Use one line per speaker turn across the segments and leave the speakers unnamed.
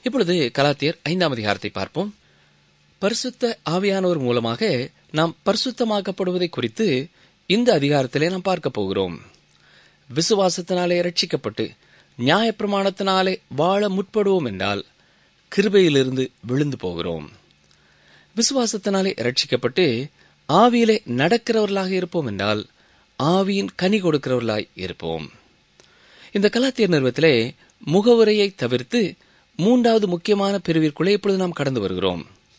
இப்பொழுது கலாத்தியர் 5ஆம் அதிகாரத்தை பார்ப்போம். பரிசுத்த ஆவியானவர் மூலமாக நாம் பரிசுத்தமாக்கப்படுவதை குறித்து இந்த அதிகாரத்திலே நாம் பார்க்க போகிறோம். விசுவாசத்தினாலே ரட்சிக்கப்பட்டு நியாயப்பிரமாணத்தினாலே வாழ முற்படுவோம் என்றால் கிருபையிலிருந்து விழுந்து போகிறோம். விசுவாசத்தினாலே ரட்சிக்கப்பட்டு ஆவியிலே நடக்கிறவர்களாக இருப்போம் என்றால் ஆவியின் கனி கொடுக்கிறவர்களாய் இருப்போம். இந்த கலாத்தியர் நிறுவத்திலே முகவுரையை தவிர்த்து 3வது முக்கியமான பிரிவிற்குள்ளே இப்பொழுது நாம் கடந்து வருகிறோம்.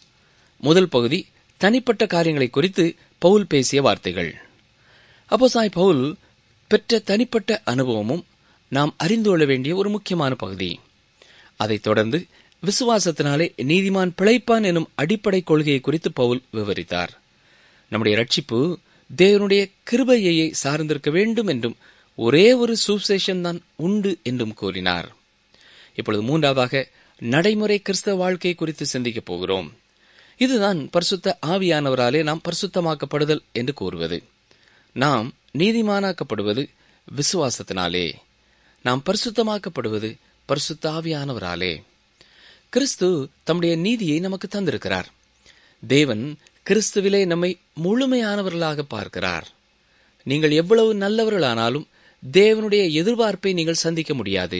முதல் பகுதி தனிப்பட்ட காரியங்களை குறித்து பவுல் பேசிய வார்த்தைகள். அப்போஸ்தலனாகிய பவுல் பெற்ற தனிப்பட்ட அனுபவமும் நாம் அறிந்து கொள்ள வேண்டிய ஒரு முக்கியமான பகுதி. அதைத் தொடர்ந்து விசுவாசத்தினாலே நீதிமான் பிழைப்பான் எனும் அடிப்படை கொள்கையை குறித்து பவுல் விவரித்தார். நம்முடைய ரட்சிப்பு தேவனுடைய கிருபையை சார்ந்திருக்க வேண்டும் என்றும் ஒரே ஒரு சுவிசேஷம் தான் உண்டு என்றும் கூறினார். இப்பொழுது 3வதாக நடைமுறை கிறிஸ்தவ வாழ்க்கை குறித்து சிந்திக்கப் போகிறோம். இதுதான் பரிசுத்த ஆவியானவராலே நாம் பரிசுத்தமாக்கப்படுதல் என்று கூறுவது. நாம் நீதிமானாக்கப்படுவது விசுவாசத்தினாலே, நாம் பரிசுத்தமாக்கப்படுவது பரிசுத்த ஆவியானவராலே. கிறிஸ்து தம்முடைய நீதியை நமக்கு தந்திருக்கிறார். தேவன் கிறிஸ்துவிலே நம்மை முழுமையானவர்களாக பார்க்கிறார். நீங்கள் எவ்வளவு நல்லவர்களானாலும் தேவனுடைய எதிர்பார்ப்பை நீங்கள் சந்திக்க முடியாது.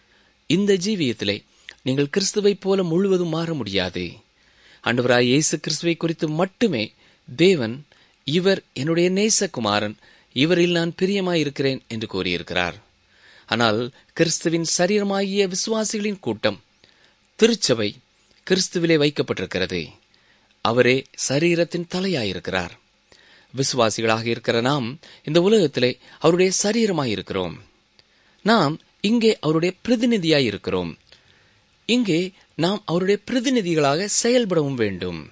இந்த ஜீவியத்திலே நீங்கள் கிறிஸ்துவைப் போல முழுவதும் மாற முடியாது. ஆண்டவராய் இயேசு கிறிஸ்துவை குறித்து மட்டுமே தேவன், இவர் என்னுடைய நேசகுமாரன், இவரில் நான் பிரியமாயிருக்கிறேன் என்று கூறியிருக்கிறார். ஆனால் கிறிஸ்துவின் சரீரமாகிய விசுவாசிகளின் கூட்டம், திருச்சபை, கிறிஸ்துவிலே வைக்கப்பட்டிருக்கிறது. அவரே சரீரத்தின் தலையாயிருக்கிறார். விசுவாசிகளாக இருக்கிற நாம் இந்த உலகத்திலே அவருடைய சரீரமாயிருக்கிறோம். நாம் இங்கே அவருடைய பிரதிநிதியாயிருக்கிறோம். இங்கே நாம் அவருடைய பிரதிநிதிகளாக செயல்படவும் வேண்டும்.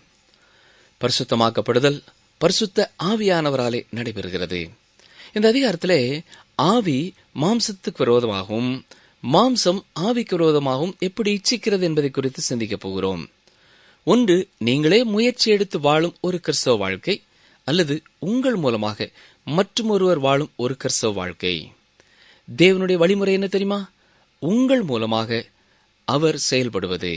பரிசுத்தமாக்கப்படுதல் பரிசுத்த ஆவியானவராலே நடைபெறுகிறது. இந்த அதிகாரத்திலே ஆவி மாம்சத்துக்கு விரோதமாகவும் மாம்சம் ஆவிக்கு விரோதமாகவும் எப்படி இச்சிக்கிறது என்பதை குறித்து சிந்திக்கப் போகிறோம். ஒன்று, நீங்களே முயற்சி எடுத்து வாழும் ஒரு கிறிஸ்தவ வாழ்க்கை, அல்லது உங்கள் மூலமாக மற்றும் ஒருவர் வாழும் ஒரு கிறிஸ்தவ வாழ்க்கை. தேவனுடைய வழிமுறை என்ன தெரியுமா? உங்கள் மூலமாக அவர் செயல்படுவது.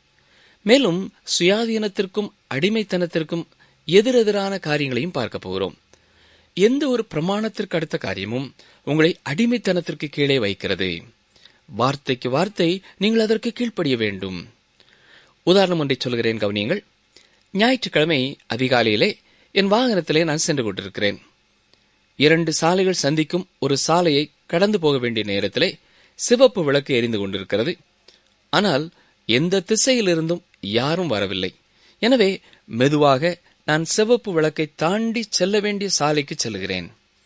மேலும் சுயாதீனத்திற்கும் அடிமைத்தனத்திற்கும் எதிரெதிரான காரியங்களையும் பார்க்க போகிறோம். எந்த ஒரு பிரமாணத்திற்கு அடுத்த காரியமும் உங்களை அடிமைத்தனத்திற்கு கீழே வைக்கிறது. வார்த்தைக்கு வார்த்தை நீங்கள் அதற்கு கீழ்ப்படிய வேண்டும். உதாரணம் ஒன்றை சொல்கிறேன், கவனியுங்கள். ஞாயிற்றுக்கிழமை அதிகாலையிலே என் வாகனத்திலே நான் சென்று கொண்டிருக்கிறேன். 2 சாலைகள் சந்திக்கும் ஒரு சாலையை கடந்து போக வேண்டிய நேரத்திலே சிவப்பு விளக்கு எரிந்து கொண்டிருக்கிறது. ஆனால் எந்த திசையிலிருந்தும் யாரும் வரவில்லை. எனவே மெதுவாக நான் சிவப்பு விளக்கை தாண்டி செல்ல வேண்டிய சாலைக்கு செல்கிறேன்.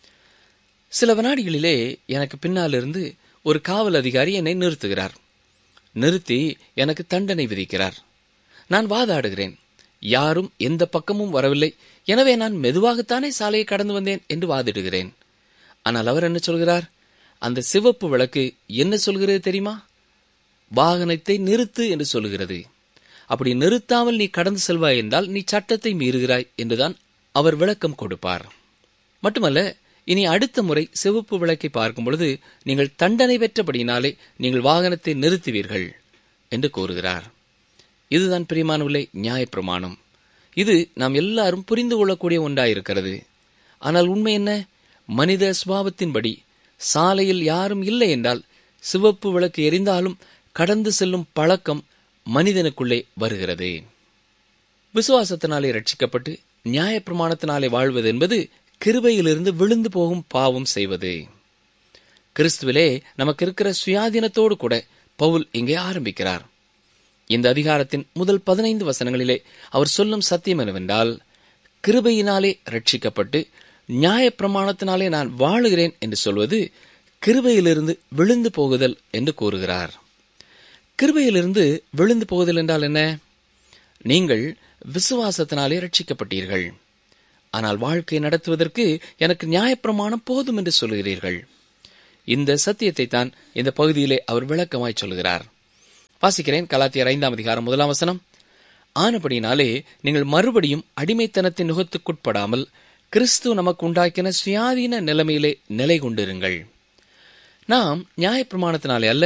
சில வினாடிகளிலே எனக்கு பின்னாலிருந்து ஒரு காவல் அதிகாரி என்னை நிறுத்துகிறார். நிறுத்தி எனக்கு தண்டனை விதிக்கிறார். நான் வாதாடுகிறேன். யாரும் எந்த பக்கமும் வரவில்லை, எனவே நான் மெதுவாகத்தானே சாலையை கடந்து வந்தேன் என்று வாதிடுகிறேன். ஆனால் அவர் என்ன சொல்கிறார்? அந்த சிவப்பு விளக்கு என்ன சொல்கிறது தெரியுமா? வாகனத்தை நிறுத்து என்று சொல்கிறது. அப்படி நிறுத்தாமல் நீ கடந்து செல்வாய் என்றால் நீ சட்டத்தை மீறுகிறாய் என்றுதான் அவர் விளக்கம் கொடுப்பார். மட்டுமல்ல, இனி அடுத்த முறை சிவப்பு விளக்கை பார்க்கும் பொழுது நீங்கள் தண்டனை பெற்றபடியினாலே நீங்கள் வாகனத்தை நிறுத்துவீர்கள் என்று கூறுகிறார். இதுதான் பிரியமானவர்களே நியாயப்பிரமாணம். இது நாம் எல்லாரும் புரிந்து கொள்ளக்கூடிய ஒன்றாயிருக்கிறது. ஆனால் உண்மை என்ன? மனித சுபாவத்தின்படி சாலையில் யாரும் இல்லை என்றால் சிவப்பு விளக்கு எரிந்தாலும் கடந்து செல்லும் பழக்கம் மனிதனுக்குள்ளே வருகிறது. விசுவாசத்தினாலே ரட்சிக்கப்பட்டு நியாயப்பிரமாணத்தினாலே வாழ்வது என்பது கிருபையிலிருந்து விழுந்து போகும் பாவம் செய்வது. கிறிஸ்துவிலே நமக்கு இருக்கிற சுயாதீனத்தோடு கூட பவுல் இங்கே ஆரம்பிக்கிறார். இந்த அதிகாரத்தின் முதல் 15 வசனங்களிலே அவர் சொல்லும் சத்தியம் என்னவென்றால், கிருபையினாலே ரட்சிக்கப்பட்டு நியாயப்பிரமாணத்தினாலே நான் வாழுகிறேன் என்று சொல்வது கிருபையிலிருந்து விழுந்து போகுதல் என்று கூறுகிறார். கிருபையிலிருந்து விழுந்து போகுதல் என்றால் என்ன? நீங்கள் விசுவாசத்தினாலே ரட்சிக்கப்பட்டீர்கள். ஆனால் வாழ்க்கை நடத்துவதற்கு எனக்கு நியாயப்பிரமாணம் போதும் என்று சொல்கிறீர்கள். இந்த சத்தியத்தை தான் இந்த பகுதியிலே அவர் விளக்கமாய் சொல்கிறார். வாசிக்கிறேன். கலாத்தியர் 5ஆம் அதிகாரம் 1ஆம் வசனம். ஆனபடினாலே நீங்கள் மறுபடியும் அடிமைத்தனத்தின் நுகத்துக்குட்படாமல் கிறிஸ்து நமக்கு உண்டாக்கின சுயாதீன நிலைமையிலே நிலை கொண்டிருங்கள். நாம் நியாயப்பிரமாணத்தினாலே அல்ல,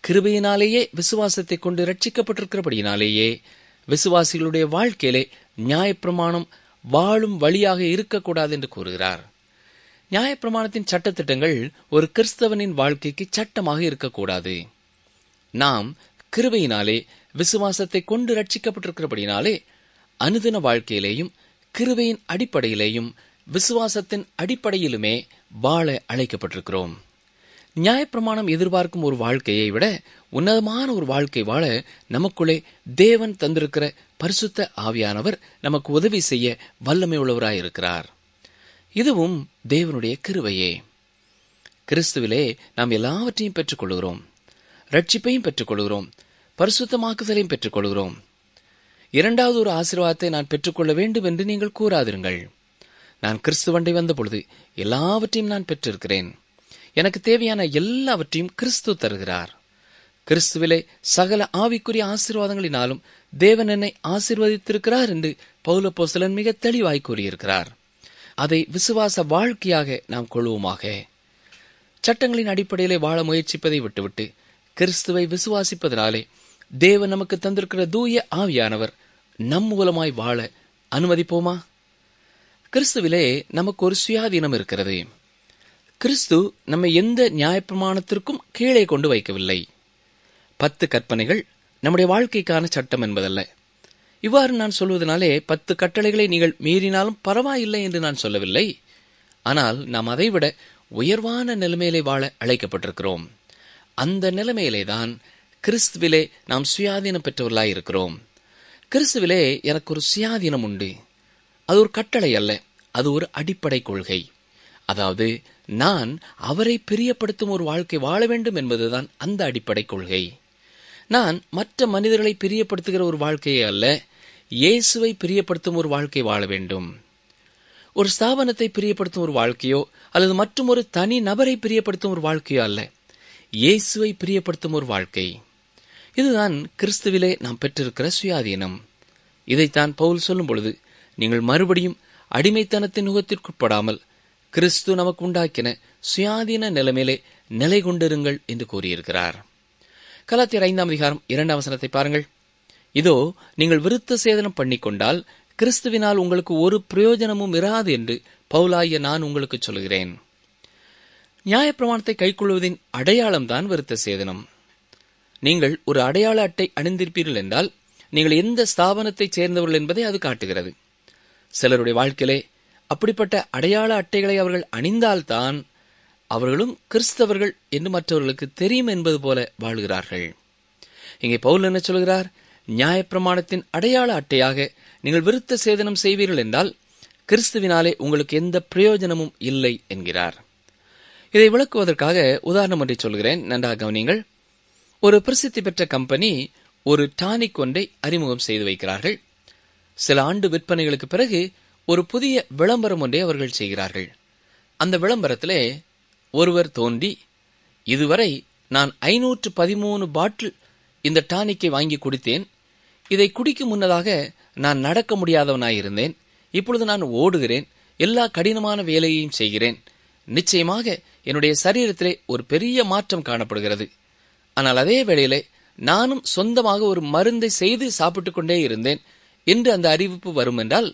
கிருபையினாலேயே விசுவாசத்தை கொண்டு ரட்சிக்கப்பட்டிருக்கிறபடியினாலேயே விசுவாசிகளுடைய வாழ்க்கையிலே நியாயப்பிரமாணம் வாழும் வழியாக இருக்கக்கூடாது என்று கூறுகிறார். நியாயப்பிரமாணத்தின் சட்டத்திட்டங்கள் ஒரு கிறிஸ்தவனின் வாழ்க்கைக்கு சட்டமாக இருக்கக்கூடாது. நாம் கிருபையினாலே விசுவாசத்தை கொண்டு ரட்சிக்கப்பட்டிருக்கிறபடினாலே அனுதின வாழ்க்கையிலேயும் கிருபையின் அடிப்படையிலேயும் விசுவாசத்தின் அடிப்படையிலுமே வாழ அழைக்கப்பட்டிருக்கிறோம். நியாயப்பிரமாணம் எதிர்பார்க்கும் ஒரு வாழ்க்கையை விட உன்னதமான ஒரு வாழ்க்கை வாழ நமக்குள்ளே தேவன் தந்திருக்கிற பரிசுத்த ஆவியானவர் நமக்கு உதவி செய்ய வல்லமை உள்ளவராயிருக்கிறார். இதுவும் தேவனுடைய கிருபையே. கிறிஸ்துவிலே நாம் எல்லாவற்றையும் பெற்றுக் கொள்கிறோம். ரட்சிப்பையும் பெற்றுக் கொள்கிறோம், பரிசுத்தமாக்குதலையும் பெற்றுக் கொள்கிறோம். இரண்டாவது ஒரு ஆசீர்வாதத்தை நான் பெற்றுக்கொள்ள வேண்டும் என்று நீங்கள் கூறாதிருங்கள். நான் கிறிஸ்துவண்டை வந்த பொழுது எல்லாவற்றையும் நான் பெற்றிருக்கிறேன். எனக்கு தேவையான எல்லாவற்றையும் கிறிஸ்து தருகிறார். கிறிஸ்துவிலே சகல ஆவிக்குரிய ஆசீர்வாதங்களினாலும் தேவன் என்னை ஆசீர்வதித்திருக்கிறார் என்று பவுல் அப்போஸ்தலன் மிக தெளிவாய் கூறியிருக்கிறார். அதை விசுவாச வாழ்க்கையாக நாம் கொள்வோமாக. சட்டங்களின் அடிப்படையிலே வாழ முயற்சிப்பதை விட்டுவிட்டு கிறிஸ்துவை விசுவாசிப்பதனாலே தேவன் நமக்கு தந்திருக்கிற தூய ஆவியானவர் நம் மூலமாய் வாழ அனுமதிப்போமா? கிறிஸ்துவிலே நமக்கு ஒரு சுயாதீனம் இருக்கிறது. கிறிஸ்து நம்மை எந்த நியாயப்பிரமாணத்திற்கும் கீழே கொண்டு வைக்கவில்லை. 10 கற்பனைகள் நம்முடைய வாழ்க்கைக்கான சட்டம் என்பதல்ல. இவ்வாறு நான் சொல்வதனாலே 10 கட்டளைகளை நீங்கள் மீறினாலும் பரவாயில்லை என்று நான் சொல்லவில்லை. ஆனால் நாம் அதைவிட உயர்வான நிலைமையிலே வாழ அழைக்கப்பட்டிருக்கிறோம். அந்த நிலைமையிலேதான் கிறிஸ்துவிலே நாம் சுயாதீனம் பெற்றவர்களாய் இருக்கிறோம். கிறிஸ்துவிலே எனக்கு ஒரு சுயாதீனம் உண்டு. அது ஒரு கட்டளை அல்ல, அது ஒரு அடிப்படை கொள்கை. அதாவது நான் அவரை பிரியப்படுத்தும் ஒரு வாழ்க்கை வாழ வேண்டும் என்பதுதான் அந்த அடிப்படை கொள்கை. நான் மற்ற மனிதர்களை பிரியப்படுத்துகிற ஒரு வாழ்க்கையே அல்ல, இயேசுவை பிரியப்படுத்தும் ஒரு வாழ்க்கை வாழ வேண்டும். ஒரு ஸ்தாபனத்தை பிரியப்படுத்தும் ஒரு வாழ்க்கையோ அல்லது மற்றும் ஒரு தனி நபரை பிரியப்படுத்தும் ஒரு வாழ்க்கையோ அல்ல, இயேசுவை பிரியப்படுத்தும் ஒரு வாழ்க்கை. இதுதான் கிறிஸ்துவிலே நாம் பெற்றிருக்கிற சுயாதீனம். இதைத்தான் பவுல் சொல்லும் பொழுது, நீங்கள் மறுபடியும் அடிமைத்தனத்தின் நுகத்திற்குட்படாமல் கிறிஸ்து நமக்கு உண்டாக்கின சுயாதீன நிலைமையிலே நிலை கொண்டிருங்கள் என்று கூறியிருக்கிறார். கலாத்தியர் 5ஆம் அதிகாரம் 2ஆம் வசனத்தை பாருங்கள். இதோ நீங்கள் விருத்த சேதனம் பண்ணிக்கொண்டால் கிறிஸ்துவினால் உங்களுக்கு ஒரு பிரயோஜனமும் இராது என்று பவுலாகிய நான் உங்களுக்கு சொல்கிறேன். நியாயப்பிரமாணத்தை கைக்கொள்வதின் அடையாளம்தான் விருத்த சேதனம். நீங்கள் ஒரு அடையாள அட்டை அணிந்திருப்பீர்கள் என்றால் நீங்கள் எந்த ஸ்தாபனத்தைச் சேர்ந்தவர்கள் என்பதை அது காட்டுகிறது. சிலருடைய வாழ்க்கையிலே அப்படிப்பட்ட அடையாள அட்டைகளை அவர்கள் அணிந்தால்தான் அவர்களும் கிறிஸ்தவர்கள் என்று மற்றவர்களுக்கு தெரியும் என்பது போல வாழ்கிறார்கள். இங்கே பவுல் என்ன சொல்கிறார்? நியாயப்பிரமாணத்தின் அடையாள அட்டையாக நீங்கள் விருத்த சேதனம் செய்வீர்கள் என்றால் கிறிஸ்துவினாலே உங்களுக்கு எந்த பிரயோஜனமும் இல்லை என்கிறார். இதை விளக்குவதற்காக உதாரணம் ஒன்றை சொல்கிறேன், நன்றாக கவனியுங்கள். ஒரு பிரசித்தி பெற்ற கம்பெனி ஒரு டானிக் ஒன்றை அறிமுகம் செய்து வைக்கிறார்கள். சில ஆண்டு விற்பனைகளுக்கு பிறகு ஒரு புதிய விளம்பரம் ஒன்றை அவர்கள் செய்கிறார்கள். அந்த விளம்பரத்திலே ஒருவர் தோன்றி, இதுவரை நான் 513 பாட்டில் இந்த டானிக்கை வாங்கி குடித்தேன். இதை குடிக்கும் முன்னதாக நான் நடக்க முடியாதவனாயிருந்தேன். இப்பொழுது நான் ஓடுகிறேன், எல்லா கடினமான வேலையையும் செய்கிறேன். நிச்சயமாக என்னுடைய சரீரத்திலே ஒரு பெரிய மாற்றம் காணப்படுகிறது. ஆனால் அதே வேளையிலே நானும் சொந்தமாக ஒரு மருந்தை செய்து சாப்பிட்டுக் கொண்டே இருந்தேன் என்று அந்த அறிவிப்பு வரும் என்றால்,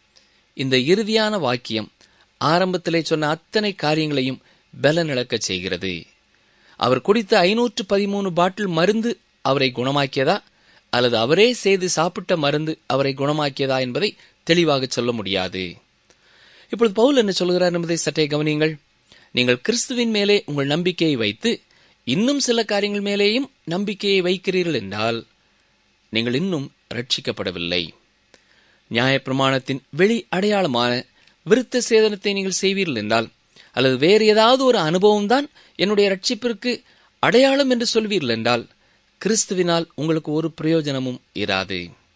இந்த இறுதியான வாக்கியம் ஆரம்பத்திலே சொன்ன அத்தனை காரியங்களையும் பலனிழக்கச் செய்கிறது. அவர் குடித்த 513 பாட்டில் மருந்து அவரை குணமாக்கியதா அல்லது அவரே செய்து சாப்பிட்ட மருந்து அவரை குணமாக்கியதா என்பதை தெளிவாக சொல்ல முடியாது. இப்பொழுது பவுல் என்ன சொல்கிறார் என்பதை சற்றே கவனியுங்கள். நீங்கள் கிறிஸ்துவின் மேலே உங்கள் நம்பிக்கையை வைத்து இன்னும் சில காரியங்கள் மேலேயும் நம்பிக்கையை வைக்கிறீர்கள் என்றால் நீங்கள் இன்னும் ரட்சிக்கப்படவில்லை. நியாயப்பிரமாணத்தின் வெளி அடையாளமான விருத்த சேதனத்தை நீங்கள் செய்வீர்கள் என்றால், அல்லது வேறு ஏதாவது ஒரு அனுபவம் தான் என்னுடைய ரட்சிப்பிற்கு அடையாளம் என்று சொல்வீர்கள் என்றால், கிறிஸ்துவினால் உங்களுக்கு ஒரு பிரயோஜனமும் இராது.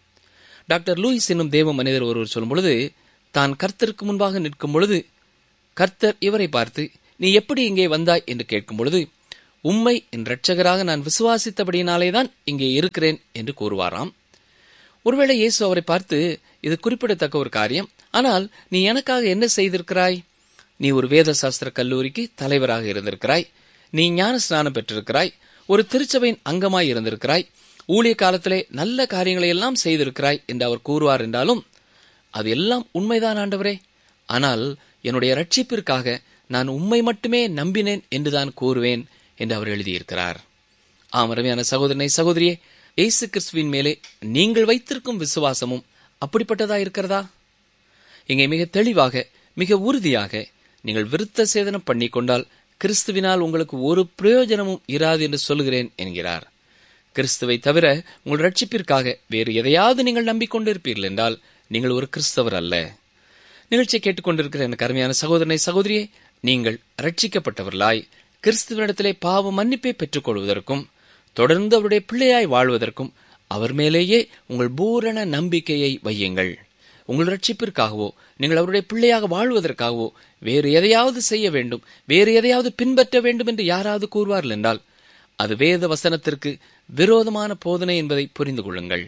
டாக்டர் லூயிஸ் என்னும் தேவ மனிதர் ஒருவர் சொல்லும் பொழுது, தான் கர்த்தருக்கு முன்பாக நிற்கும் பொழுது கர்த்தர் இவரை பார்த்து, நீ எப்படி இங்கே வந்தாய் என்று கேட்கும் பொழுது, உம்மை என் இரட்சகராக நான் விசுவாசித்தபடியினாலேதான் இங்கே இருக்கிறேன் என்று கூறுவாராம். ஒருவேளை இயேசு அவரை பார்த்து, இது குறிப்பிடத்தக்க ஒரு காரியம், ஆனால் நீ எனக்காக என்ன செய்திருக்கிறாய்? நீ ஒரு வேத சாஸ்திர கல்லூரிக்கு தலைவராக இருந்திருக்கிறாய், நீ ஞான ஸ்நானம் பெற்றிருக்கிறாய், ஒரு திருச்சபையின் அங்கமாய் இருந்திருக்கிறாய், ஊழிய காலத்திலே நல்ல காரியங்களை எல்லாம் செய்திருக்கிறாய் என்று அவர் கூறுவார் என்றாலும், அது எல்லாம் உண்மைதான் ஆண்டவரே, ஆனால் என்னுடைய ரட்சிப்பிற்காக நான் உம்மை மட்டுமே நம்பினேன் என்றுதான் கூறுவேன் என்று அவர் எழுதியிருக்கிறார். ஆம், அருமையான சகோதரனை சகோதரியே, இயேசு கிறிஸ்துவின் மேலே நீங்கள் வைத்திருக்கும் விசுவாசமும் அப்படிப்பட்டதா இருக்கிறதா? இங்கே மிக தெளிவாக, மிக உறுதியாக, நீங்கள் விருத்த சேதனம் பண்ணி கொண்டால் கிறிஸ்துவினால் உங்களுக்கு ஒரு பிரயோஜனமும் இராது என்று சொல்கிறேன் என்கிறார். கிறிஸ்துவை தவிர உங்கள் ரட்சிப்பிற்காக வேறு எதையாவது நீங்கள் நம்பிக்கொண்டிருப்பீர்கள் என்றால் நீங்கள் ஒரு கிறிஸ்தவர் அல்ல. நிகழ்ச்சியை கேட்டுக்கொண்டிருக்கிற எனக்கு அருமையான சகோதரனை சகோதரியே, நீங்கள் ரட்சிக்கப்பட்டவர்களாய் கிறிஸ்துவனிடத்திலே பாவ மன்னிப்பை பெற்றுக் கொள்வதற்கும் தொடர்ந்து அவருடைய பிள்ளையாய் வாழ்வதற்கும் அவர் மேலேயே உங்கள் பூரண நம்பிக்கையை வையுங்கள். உங்கள் ரட்சிப்பிற்காகவோ நீங்கள் அவருடைய பிள்ளையாக வாழ்வதற்காகவோ வேறு எதையாவது செய்ய வேண்டும், வேறு எதையாவது பின்பற்ற வேண்டும் என்று யாராவது கூறுவார்கள் என்றால் அது வேத வசனத்திற்கு விரோதமான போதனை என்பதை புரிந்து கொள்ளுங்கள்.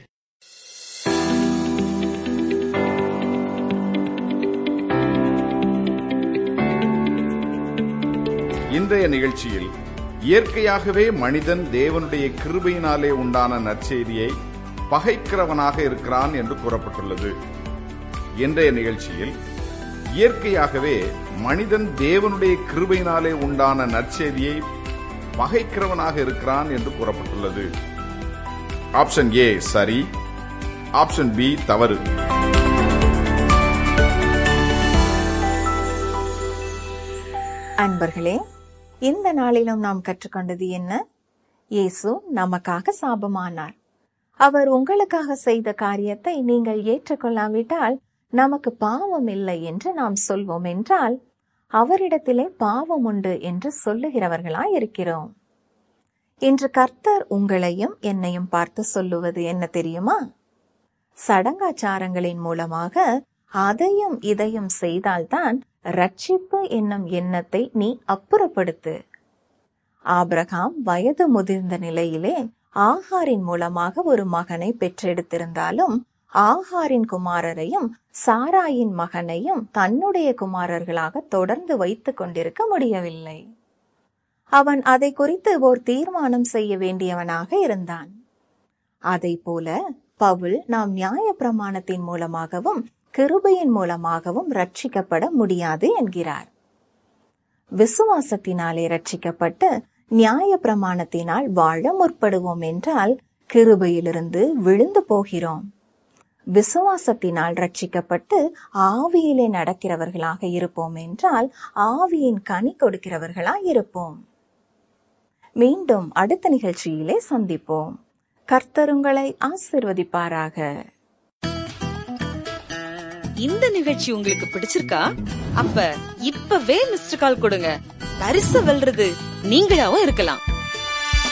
இன்றைய நிகழ்ச்சியில் இயற்கையாகவே மனிதன் தேவனுடைய கிருபையினாலே உண்டான நற்செய்தியை பகைக்கிறவனாக இருக்கிறான் என்று கூறப்பட்டுள்ளது. இன்றைய நிகழ்ச்சியில் இயற்கையாகவே மனிதன் தேவனுடைய கிருபையினாலே உண்டான நற்செய்தியை பகைக்கிறவனாக இருக்கிறான் என்று கூறப்பட்டுள்ளது. ஆப்ஷன் ஏ சரி, ஆப்ஷன் பி தவறு.
அன்பர்களே, இந்த நாளிலும் நாம் கற்றுக்கொண்டது என்ன? இயேசு நமக்காக சாபமானார். அவர் உங்களுக்காக செய்த காரியத்தை நீங்கள் ஏற்றுக்கொள்ளாவிட்டால் நமக்கு பாவம் இல்லை என்று நாம் சொல்வோம் என்றால் அவரிடத்திலே பாவம் உண்டு என்று சொல்லுகிறவர்களாய் இருக்கிறோம். இன்று கர்த்தர் உங்களையும் என்னையும் பார்த்து சொல்லுவது என்ன தெரியுமா? சடங்காச்சாரங்களின் மூலமாக அதையும் இதையும் செய்தால்தான் ரட்சிப்பு என்னும் எண்ணத்தை நீ அப்புறப்படுத்து. ஆபிரகாம் வயது முதிர்ந்த நிலையிலே ஆகாரின் மூலமாக ஒரு மகனை பெற்றெடுத்திருந்தாலும் ஆகாரின் குமாரரையும் சாராயின் மகனையும் தன்னுடைய குமாரர்களாக தொடர்ந்து வைத்துக் கொண்டிருக்க முடியவில்லை. அவன் அதை குறித்து ஓர் தீர்மானம் செய்ய வேண்டியவனாக இருந்தான். அதை போல பவுல் நாம் நியாய பிரமாணத்தின் மூலமாகவும் கிருபையின் மூலமாகவும் ரட்சிக்கப்பட முடியாது என்கிறார். விசுவாசத்தினாலே ரட்சிக்கப்பட்டு நியாய பிரமாணத்தினால் வாழ முற்படுவோம் என்றால் கிருபையிலிருந்து விழுந்து போகிறோம். விசுவாசத்தினால் ரட்சிக்கப்பட்டு ஆவியிலே நடக்கிறவர்களாக இருப்போம் என்றால் ஆவியின் கனி கொடுக்கிறவர்களாய் இருப்போம். மீண்டும் அடுத்த நிகழ்ச்சியிலே சந்திப்போம். கர்த்தர் உங்களை ஆசீர்வதிப்பாராக.
இந்த நிகழ்ச்சி உங்களுக்கு பிடிச்சிருக்கா? அப்ப இப்பவே மிஸ்டர் கால் கொடுங்க. பரிசு வெல்றது நீங்களாவும் இருக்கலாம்.